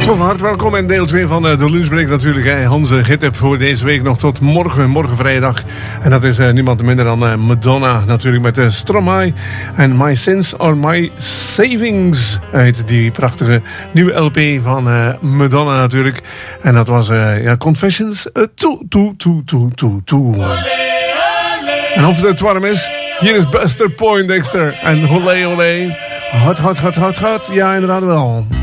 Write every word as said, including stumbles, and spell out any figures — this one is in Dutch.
Van harte welkom in deel twee van de lunchbreak natuurlijk. Hè. Hans Gittep voor deze week nog tot morgen, morgen vrijdag. En dat is uh, niemand minder dan uh, Madonna natuurlijk met uh, Stromae. En My Sins Are My Savings uit die prachtige nieuwe L P van uh, Madonna natuurlijk. En dat was uh, ja, Confessions uh, toe, toe, toe, toe, toe, toe. En of het warm is, hier is Buster Poindexter en Olé Olé. Hot, hot, hot, hot, hot. Ja, inderdaad wel.